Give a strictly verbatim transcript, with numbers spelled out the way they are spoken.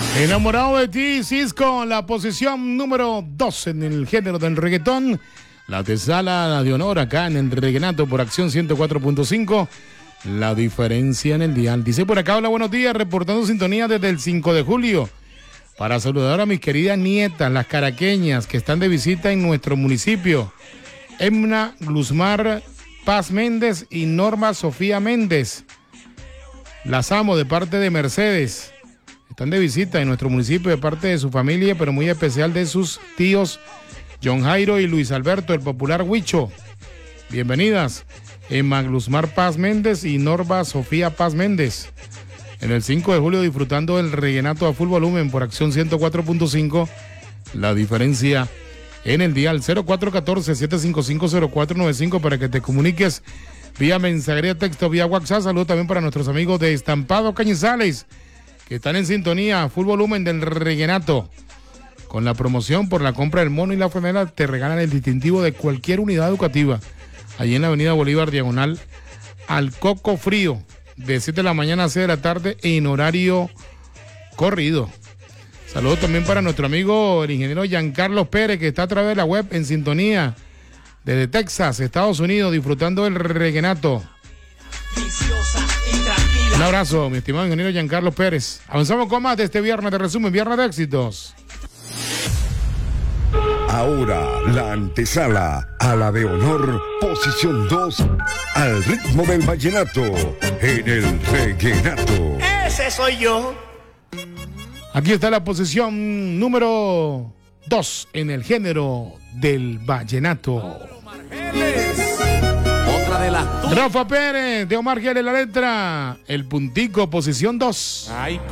Enamorado de ti, Cisco, la posición número dos en el género del reggaetón. La antesala de honor acá en el Reguenato por Acción ciento cuatro punto cinco. La diferencia en el dial. Dice por acá, hola, buenos días, reportando sintonía desde el cinco de julio. Para saludar a mis queridas nietas, las caraqueñas, que están de visita en nuestro municipio. Emna Glusmar Paz Méndez y Norma Sofía Méndez. Las amo de parte de Mercedes. Están de visita en nuestro municipio de parte de su familia, pero muy especial de sus tíos John Jairo y Luis Alberto, el popular Huicho. Bienvenidas, Emma Glusmar Paz Méndez y Norma Sofía Paz Méndez. En el cinco de julio disfrutando del Reguenato a full volumen por Acción ciento cuatro punto cinco. La diferencia en el dial cero cuatro uno cuatro, siete cinco cinco, cero cuatro nueve cinco para que te comuniques vía mensajería, texto, vía WhatsApp. Saludos también para nuestros amigos de Estampado Cañizales, que están en sintonía a full volumen del Reguenato. Con la promoción por la compra del mono y la franela te regalan el distintivo de cualquier unidad educativa. Allí en la avenida Bolívar, diagonal al Coco Frío, de siete de la mañana a seis de la tarde en horario corrido. Saludos también para nuestro amigo el ingeniero Giancarlo Pérez, que está a través de la web en sintonía desde Texas, Estados Unidos, disfrutando del Reguenato. Un abrazo, mi estimado ingeniero Giancarlo Pérez. Avanzamos con más de este viernes de resumen, viernes de éxitos. Ahora la antesala a la de honor, posición dos, al ritmo del vallenato, en el Reguenato. Ese soy yo. Aquí está la posición número dos en el género del vallenato. Otra de las... Rafa Pérez, de Omar Geles, la letra, el puntico, posición dos. Ay,